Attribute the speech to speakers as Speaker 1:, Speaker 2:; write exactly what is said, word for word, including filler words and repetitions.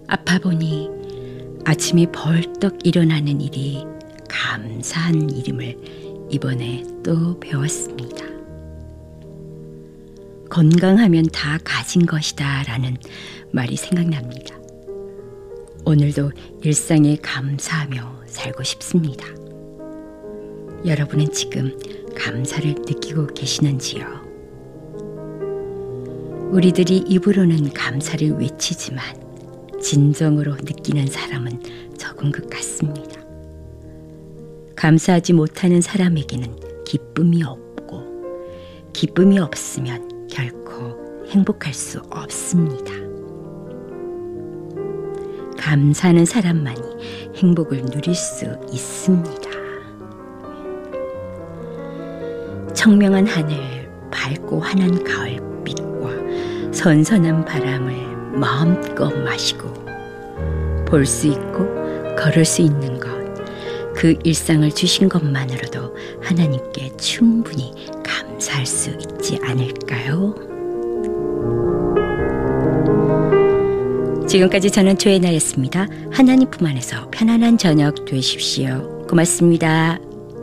Speaker 1: 아파 보니 아침이 벌떡 일어나는 일이 감사한 일임을 이번에 또 배웠습니다. 건강하면 다 가진 것이다 라는 말이 생각납니다. 오늘도 일상에 감사하며 살고 싶습니다. 여러분은 지금 감사를 느끼고 계시는지요? 우리들이 입으로는 감사를 외치지만 진정으로 느끼는 사람은 적은 것 같습니다. 감사하지 못하는 사람에게는 기쁨이 없고 기쁨이 없으면 결코 행복할 수 없습니다. 감사하는 사람만이 행복을 누릴 수 있습니다. 청명한 하늘, 밝고 환한 가을빛과 선선한 바람을 마음껏 마시고 볼 수 있고 걸을 수 있는 것, 그 일상을 주신 것만으로도 하나님께 충분히 감사할 수 있지 않을까요? 지금까지 저는 조혜나였습니다. 하나님 품 안에서 편안한 저녁 되십시오. 고맙습니다.